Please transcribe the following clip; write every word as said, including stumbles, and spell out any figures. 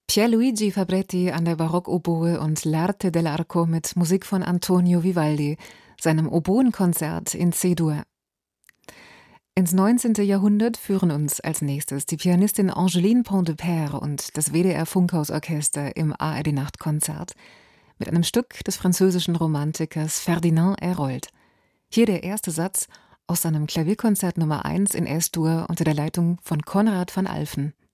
Pierluigi Fabretti an der Barockoboe und L'Arte dell'Arco mit Musik von Antonio Vivaldi, seinem Oboenkonzert in C-Dur. Ins neunzehnte. Jahrhundert führen uns als nächstes die Pianistin Angeline Pontdepère und das W D R-Funkhausorchester im A R D-Nachtkonzert mit einem Stück des französischen Romantikers Ferdinand Hérold. Hier der erste Satz aus seinem Klavierkonzert Nummer eins in S-Dur unter der Leitung von Konrad van Alphen.